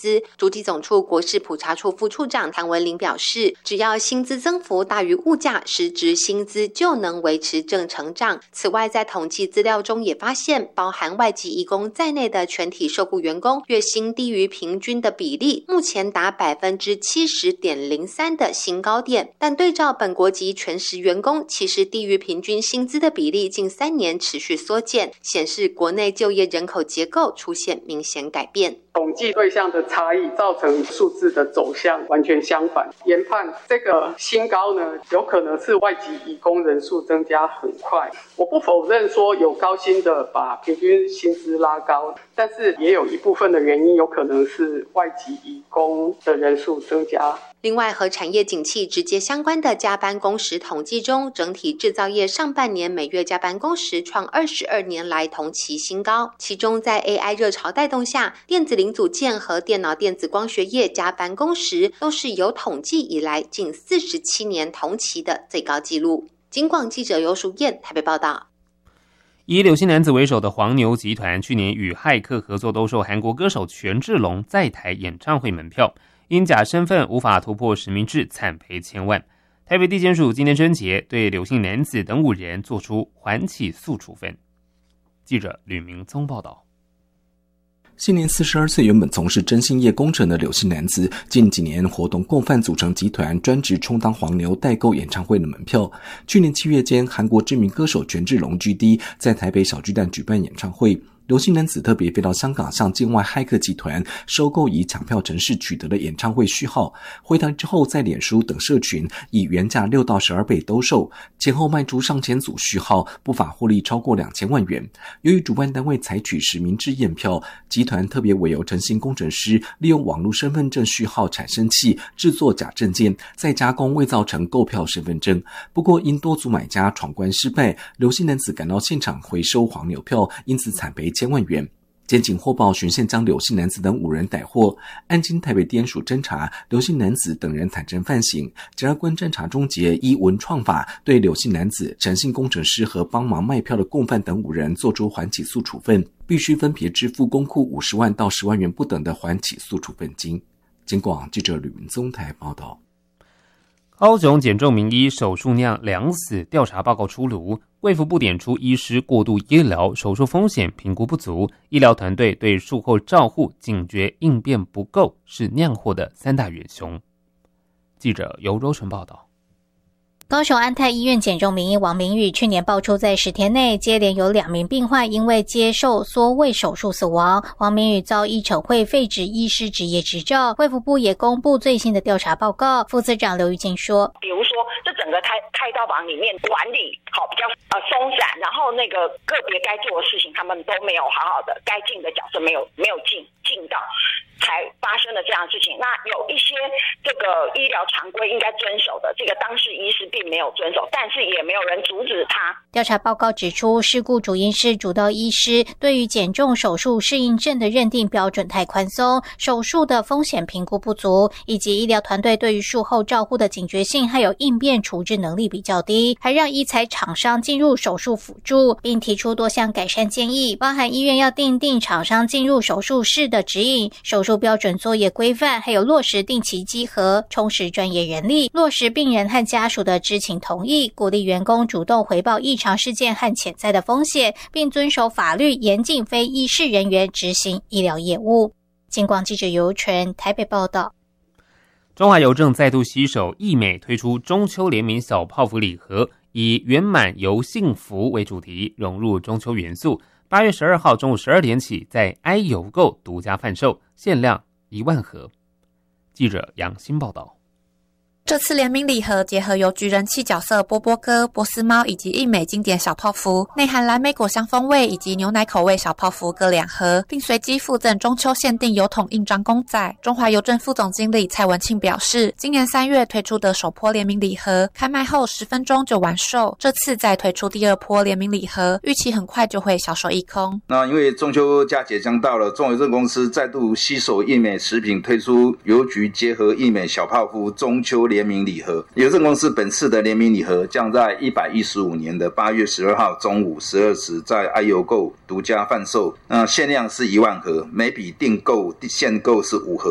资。主计总处国事普查处副处长谭文玲表示，只要薪资增幅大于物价，实质薪资就能维持正成长。此外，在统计资料中也发现，包含外籍移工在内的全体受雇员工月薪低于平均的比例，目前达 70.03% 的新高点，但对照本国籍全时员工，其实低于平均薪资的比例近3年持续缩减，显示国内就业人口结构出现明显改变。 统计对象的差异造成数字的走向完全相反。研判这个新高呢，有可能是外籍移工人数增加很快。我不否认说有高薪的把平均薪资拉高，但是也有一部分的原因有可能是外籍移工的人数增加。 另外，和产业景气直接相关的加班工时统计中，整体制造业上半年每月加班工时创22年来同期新高。其中，在 AI 热潮带动下，电子零组件和电脑电子光学业加班工时都是有统计以来近47年同期的最高纪录。警广记者游淑燕台北报道。 以柳姓男子为首的黄牛集团去年与骇客合作兜售韩国歌手权志龙在台演唱会门票，因假身份无法突破实名制，惨赔千万。台北地检署今天侦结，对柳姓男子等5人作出缓起诉处分。记者吕明宗报道。 现年42岁，原本从事征信业工程的柳姓男子，近几年活动共犯组成集团，专职充当黄牛代购演唱会的门票。去年7月间，韩国知名歌手权志龙 GD 在台北小巨蛋举办演唱会。刘姓男子特别飞到香港，向境外骇客集团收购以抢票程式取得的演唱会序号，回台之后在脸书等社群以原价6到12倍兜售，前后卖出上千组序号，不法获利超过2000万元。由于主办单位采取实名制验票，集团特别委由诚信工程师利用网络身份证序号产生器制作假证件，再加工伪造成购票身份证。不过因多组买家闯关失败，刘姓男子赶到现场回收黄牛票，因此惨赔1000万元。检警获报循线将柳姓男子等5人逮获，案经台北地检署侦查，柳姓男子等人坦承犯行。检察官侦查终结，依文创法对柳姓男子、诚信工程师和帮忙卖票的共犯等5人作出缓起诉处分，必须分别支付公库50万到10万元不等的缓起诉处分金。警广记者吕文宗台报道。 高雄减重名医手术酿2死调查报告出炉，卫福部点出医师过度医疗、手术风险评估不足，医疗团队对术后照护警觉应变不够，是酿祸的3大元凶。记者尤柔纯报道。 高雄安泰医院减重名医王明宇去年爆出，在10天内接连有2名病患因为接受缩胃手术死亡。王明宇遭医惩会废止医师执业执照，卫福部也公布最新的调查报告。副司长刘玉静说， 比如说这整个开刀房里面管理好比较松散，然后那个个别该做的事情他们都没有好好的，该尽的角色没有尽到，才发生了这样的事情。那有一些这个医疗常规应该遵守的，这个当事医师并没有遵守，但是也没有人阻止他。 调查报告指出，事故主因是主刀医师对于减重手术适应症的认定标准太宽松，手术的风险评估不足，以及医疗团队对于术后照护的警觉性还有应变处置能力比较低，还让医材厂商进入手术辅助，并提出多项改善建议，包含医院要订定厂商进入手术室的指引、手术标准作业规范，还有落实定期稽核，充实专业人力，落实病人和家属的知情同意，鼓励员工主动回报异常事件和潜在的风险，并遵守法律，严禁非医事人员执行医疗业务。警广记者尤纯台北报道。 中华邮政再度携手义美推出中秋联名小泡芙礼盒，以圆满由幸福为主题，融入中秋元素。8月12号中午12点起，在 i 邮购独家贩售，限量1万盒。记者杨欣报道。 这次联名礼盒结合有具人气角色波波哥、波斯猫以及义美经典小泡芙，内含蓝莓果香风味以及牛奶口味小泡芙各2盒，并随机附赠中秋限定邮筒印章公仔。中华邮政副总经理蔡文庆表示，今年3月推出的首波联名礼盒开卖后10分钟就完售，这次再推出第2波联名礼盒，预期很快就会销售一空。 那因为中秋佳节将到了，中华邮政公司再度携手义美食品推出邮局结合义美小泡芙中秋联名礼盒。邮政公司本次的联名礼盒将在115年的8月12号中午12时在 i 邮购独家贩售，限量是1万盒，每笔订购限购是5盒。